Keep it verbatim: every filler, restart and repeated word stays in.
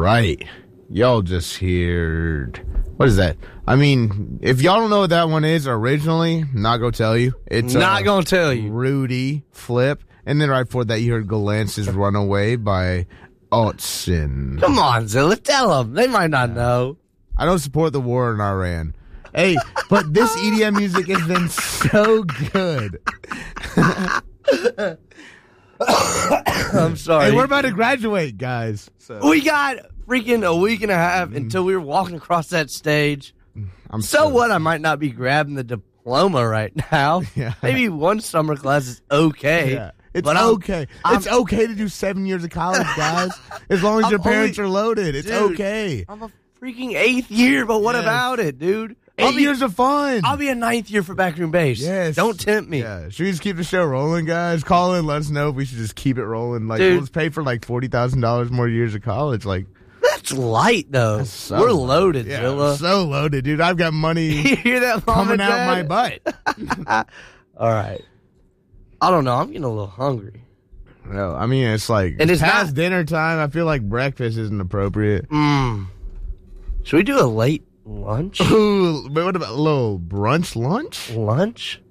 right. Y'all just heard... What is that? I mean, if y'all don't know what that one is originally, not gonna tell you. It's Not uh, gonna tell you. Rudy Flip. And then right before that, you heard Galance's Runaway by Otson. Come on, Zilla, tell them. They might not know. I don't support the war in Iran. Hey, but this E D M music has been so good. I'm sorry. Hey, we're about to graduate, guys. So. We got freaking a week and a half until we were walking across that stage. I'm so sorry. what? I might not be grabbing the diploma right now. Yeah. Maybe one summer class is okay. Yeah. It's but I'm- okay. I'm- it's okay to do seven years of college, guys. As long as I'm your parents only- are loaded. It's Dude, okay. I'm a freaking eighth year, but what Yes. about it, dude? Eight I'll be, years of fun. I'll be a ninth year for Backroom Bass. Yes. Don't tempt me. Yeah. Should we just keep the show rolling, guys? Call in, let us know if we should just keep it rolling. Like, Dude. let's pay for like forty thousand dollars more years of college. Like, That's light, though. so We're loaded, yeah, Zilla. so loaded, dude. I've got money You hear that, Mom coming and out my Dad? butt. All right. I don't know. I'm getting a little hungry. No, I mean, it's like, And it's past not- dinner time. I feel like breakfast isn't appropriate. Mm. Should we do a late lunch? Ooh, but what about a little brunch lunch? Lunch?